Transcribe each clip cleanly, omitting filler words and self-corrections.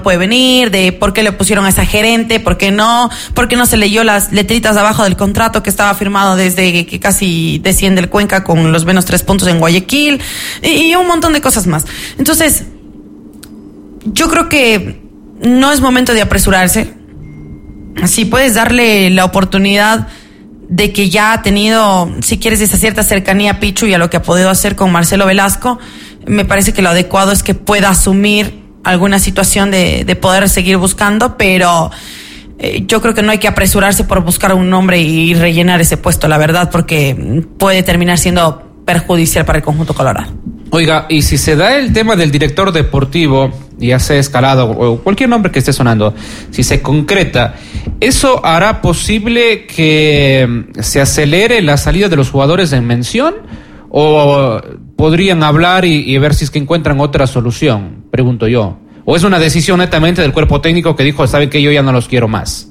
puede venir, de por qué le pusieron a esa gerente, por qué no se leyó las letritas abajo del contrato que estaba firmado desde que casi desciende el Cuenca con los menos 3 puntos en Guayaquil, y un montón de cosas más. Entonces, yo creo que no es momento de apresurarse. Si puedes darle la oportunidad de que ya ha tenido, si quieres, esa cierta cercanía a Pichu y a lo que ha podido hacer con Marcelo Velasco, me parece que lo adecuado es que pueda asumir alguna situación de poder seguir buscando, pero yo creo que no hay que apresurarse por buscar un nombre y rellenar ese puesto, la verdad, porque puede terminar siendo perjudicial para el conjunto colorado. Oiga, y si se da el tema del director deportivo, ya sea Escalado o cualquier nombre que esté sonando, si se concreta, ¿eso hará posible que se acelere la salida de los jugadores en mención? ¿O podrían hablar y ver si es que encuentran otra solución? Pregunto yo. ¿O es una decisión netamente del cuerpo técnico que dijo, sabe que yo ya no los quiero más?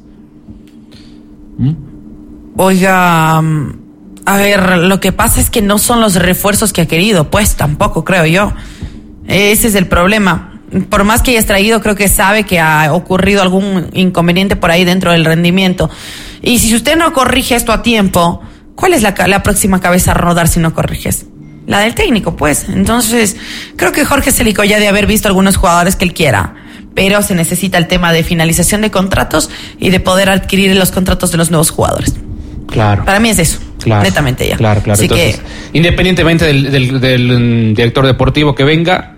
Oiga, a ver, lo que pasa es que no son los refuerzos que ha querido, pues tampoco creo yo. Ese es el problema. Por más que hayas traído, creo que sabe que ha ocurrido algún inconveniente por ahí dentro del rendimiento. Y si usted no corrige esto a tiempo, ¿cuál es la próxima cabeza a rodar si no corriges? La del técnico, pues. Entonces, creo que Jorge Celico ya de haber visto algunos jugadores que él quiera, pero se necesita el tema de finalización de contratos y de poder adquirir los contratos de los nuevos jugadores. Claro. Para mí es eso, claro, netamente ya. Claro. Así entonces, que, independientemente del director deportivo que venga,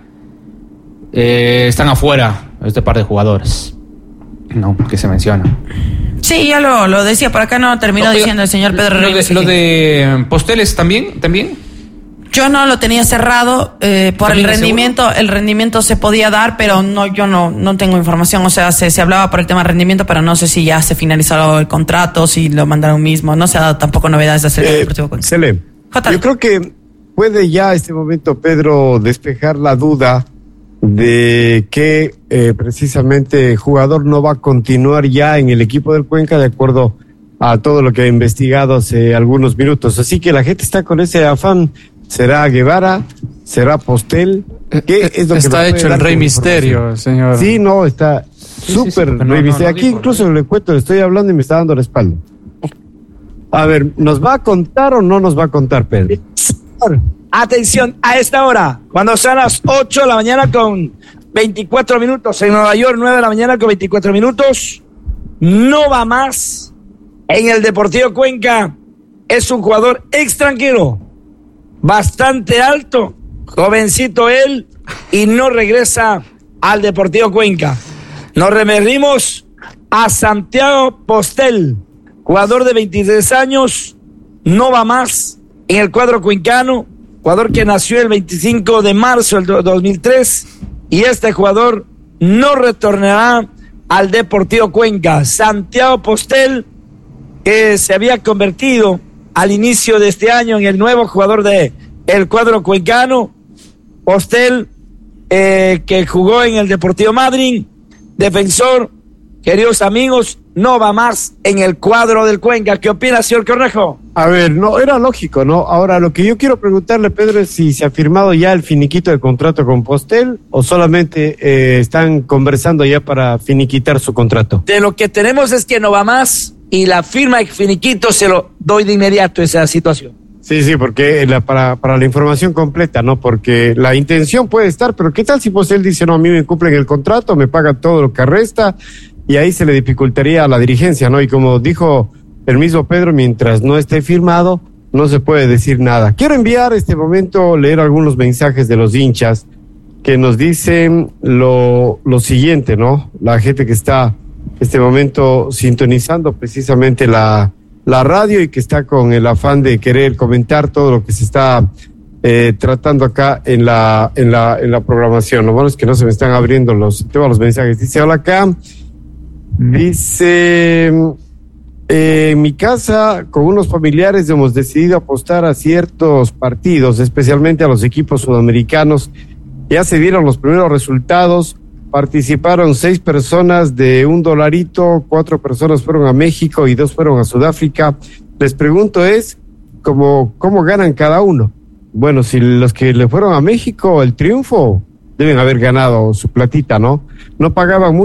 están afuera este par de jugadores, ¿no? Que se menciona. Sí, ya lo decía, por acá no terminó diciendo el señor Pedro Reyes. ¿Lo de Posteles también? Yo no lo tenía cerrado por el rendimiento. ¿Seguro? El rendimiento se podía dar, pero yo no tengo información. O sea, se hablaba por el tema de rendimiento, pero no sé si ya se finalizó el contrato, si lo mandaron mismo. No se ha dado tampoco novedades acerca del Deportivo Cuenca. Cele, yo creo que puede ya a este momento, Pedro, despejar la duda de que precisamente el jugador no va a continuar ya en el equipo del Cuenca de acuerdo a todo lo que ha investigado hace algunos minutos. Así que la gente está con ese afán. ¿Será Guevara? ¿Será Postel? ¿Qué es lo que está hecho el Rey Misterio, señor? Sí, no, está súper Rey Misterio. Aquí incluso le cuento, le estoy hablando y me está dando la espalda. A ver, ¿nos va a contar o no nos va a contar, Pedro? Atención, a esta hora, cuando son las 8 de la mañana con 24 minutos, en Nueva York, 9 de la mañana con 24 minutos, no va más en el Deportivo Cuenca. Es un jugador extranjero, bastante alto, jovencito él, y no regresa al Deportivo Cuenca. Nos referimos a Santiago Postel, jugador de 23 años, no va más en el cuadro cuencano, jugador que nació el 25 de marzo del 2003, y este jugador no retornará al Deportivo Cuenca. Santiago Postel, que se había convertido al inicio de este año en el nuevo jugador de el cuadro cuencano. Postel, que jugó en el Deportivo Madryn, defensor, queridos amigos, no va más en el cuadro del Cuenca. ¿Qué opina, señor Cornejo? A ver, no, era lógico, ¿no? Ahora, lo que yo quiero preguntarle, Pedro, es si se ha firmado ya el finiquito de contrato con Postel o solamente están conversando ya para finiquitar su contrato. De lo que tenemos es que no va más y la firma de finiquito se lo doy de inmediato esa situación. Sí, porque para la información completa, ¿no? Porque la intención puede estar, pero ¿qué tal si Postel dice, no, a mí me cumplen el contrato, me pagan todo lo que resta? Y ahí se le dificultaría a la dirigencia, ¿no? Y como dijo el mismo Pedro, mientras no esté firmado, no se puede decir nada. Quiero enviar leer algunos mensajes de los hinchas que nos dicen lo siguiente, ¿no? La gente que está este momento sintonizando precisamente la radio y que está con el afán de querer comentar todo lo que se está tratando acá en la programación. Lo bueno es que no se me están abriendo todos los mensajes. Dice, hola acá. Dice, en mi casa con unos familiares hemos decidido apostar a ciertos partidos, especialmente a los equipos sudamericanos. Ya se dieron los primeros resultados, participaron 6 personas de $1, 4 personas fueron a México y 2 fueron a Sudáfrica. Les pregunto ¿cómo ganan cada uno? Bueno, si los que le fueron a México, el triunfo, deben haber ganado su platita, ¿no? No pagaban mucho.